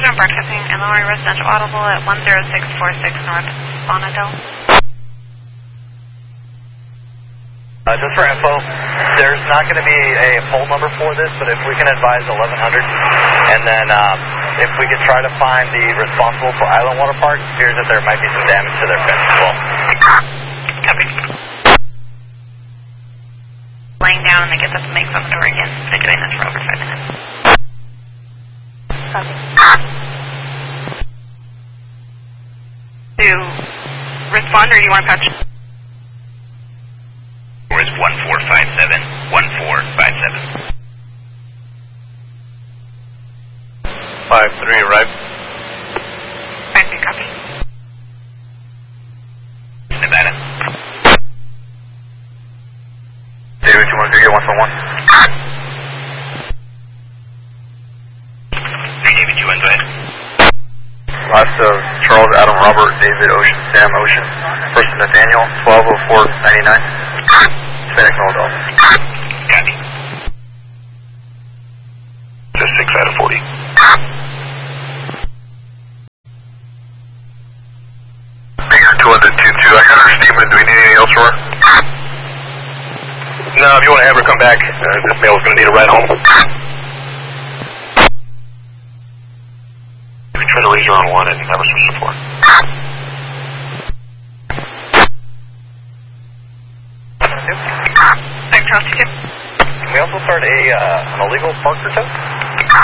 Adam broadcasting Illinois Residential Audible at 10646 North Bonadell. Just for info, there's not going to be a poll number for this, but if we can advise 1100, and then if we could try to find the responsible for Island Water Park, it appears that there might be some damage to their fence as well. Copy. Laying down and they get up and make fun of the door again. Been doing this for over 5 minutes. Copy. Do you respond or do you want to patch? Is 1457 1457. 5-3, right? 5-3, copy. Nevada. David, you want to get 141? Hey, David, you want to go ahead? Last of Charles, Adam, Robert, David, Ocean, Sam, Ocean. First Nathaniel, 120499. Phoenix, Illinois. Copy. Just 6 out of 40. Banger 222. I got her statement. Do we need anything else for her? No, if you want to have her come back, this male is going to need a ride home. You can try to raise her on one and have her some support. Thanks, Charles. Can we also start an illegal park tow?